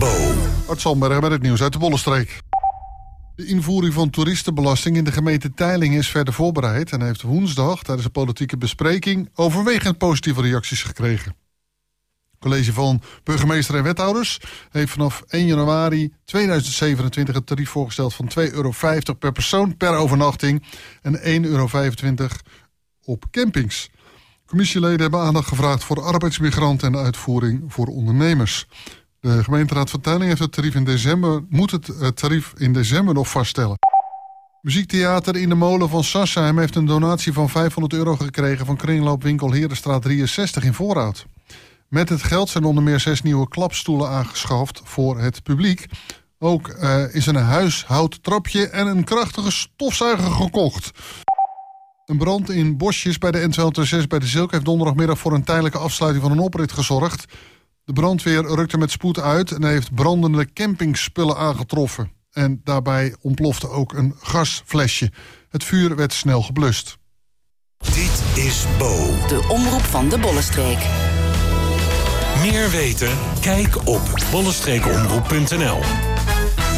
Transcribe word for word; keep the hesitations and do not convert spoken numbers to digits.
Bo. Art Zandbergen met het nieuws uit de Bollenstreek. De invoering van toeristenbelasting in de gemeente Teylingen is verder voorbereid en heeft woensdag tijdens een politieke bespreking overwegend positieve reacties gekregen. Het college van burgemeester en wethouders heeft vanaf één januari tweeduizend zevenentwintig een tarief voorgesteld van twee euro vijftig per persoon per overnachting en één euro vijfentwintig op campings. Commissieleden hebben aandacht gevraagd voor arbeidsmigranten en de uitvoering voor ondernemers. De gemeenteraad van Teylingen heeft het tarief in december, moet het tarief in december nog vaststellen. Muziektheater In de Molen van Sassheim heeft een donatie van vijfhonderd euro gekregen van kringloopwinkel Herenstraat drieënzestig in Voorhout. Met het geld zijn onder meer zes nieuwe klapstoelen aangeschaft voor het publiek. Ook uh, is een huishoudtrapje en een krachtige stofzuiger gekocht. Een brand in Bosjes bij de N tweehonderdzes bij de Zilk heeft donderdagmiddag voor een tijdelijke afsluiting van een oprit gezorgd. De brandweer rukte met spoed uit en heeft brandende campingspullen aangetroffen. En daarbij ontplofte ook een gasflesje. Het vuur werd snel geblust. Dit is Bo. De omroep van de Bollenstreek. Meer weten? Kijk op bollenstreekomroep punt n l.